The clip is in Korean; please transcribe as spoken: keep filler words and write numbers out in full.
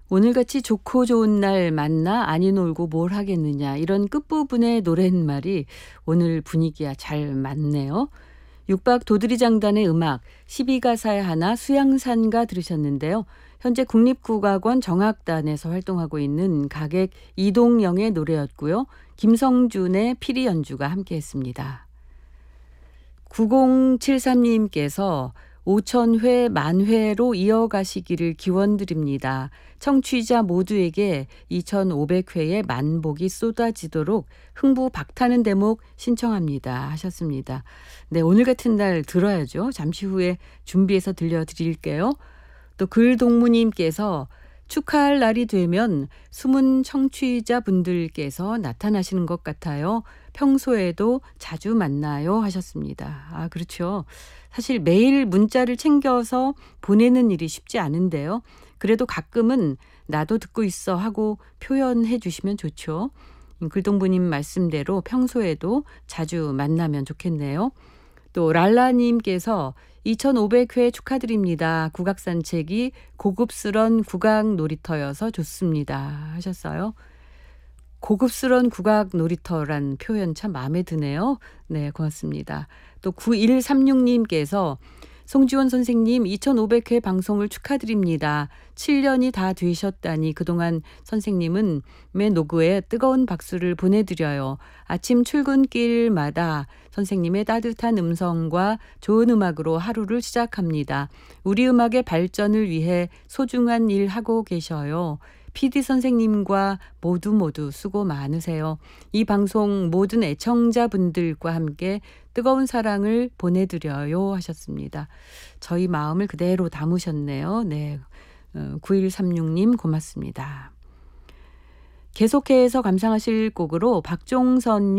오늘같이 좋고 좋은 날 만나 아니 놀고 뭘 하겠느냐 이런 끝부분의 노랫말이 오늘 분위기와 잘 맞네요. 육박 도드리장단의 음악 십이 가사의 하나 수양산가 들으셨는데요. 현재 국립국악원 정악단에서 활동하고 있는 가객 이동영의 노래였고요. 김성준의 피리 연주가 함께했습니다. 구공칠삼님께서 오천 회 만회로 이어가시기를 기원드립니다. 청취자 모두에게 이천오백 회의 만복이 쏟아지도록 흥부 박타는 대목 신청합니다 하셨습니다. 네, 오늘 같은 날 들어야죠. 잠시 후에 준비해서 들려드릴게요. 또 글동무님께서 축하할 날이 되면 숨은 청취자분들께서 나타나시는 것 같아요. 평소에도 자주 만나요 하셨습니다. 아, 그렇죠. 사실 매일 문자를 챙겨서 보내는 일이 쉽지 않은데요. 그래도 가끔은 나도 듣고 있어 하고 표현해 주시면 좋죠. 글동부님 말씀대로 평소에도 자주 만나면 좋겠네요. 또 랄라님께서 이천오백 회 축하드립니다. 국악산책이 고급스런 국악 놀이터여서 좋습니다 하셨어요. 고급스런 국악 놀이터란 표현 참 마음에 드네요. 네, 고맙습니다. 또 구일삼육님께서 송지원 선생님 이천오백 회 방송을 축하드립니다. 칠 년이 다 되셨다니 그동안 선생님은 매 노구에 뜨거운 박수를 보내드려요. 아침 출근길마다 선생님의 따뜻한 음성과 좋은 음악으로 하루를 시작합니다. 우리 음악의 발전을 위해 소중한 일 하고 계셔요. 피디 선생님과 모두 모두 수고 많으세요. 이 방송 모든 애청자분들과 함께 뜨거운 사랑을 보내드려요 하셨습니다. 저희 마음을 그대로 담으셨네요. 네, 구일삼육님 고맙습니다. 계속해서 감상하실 곡으로 박종선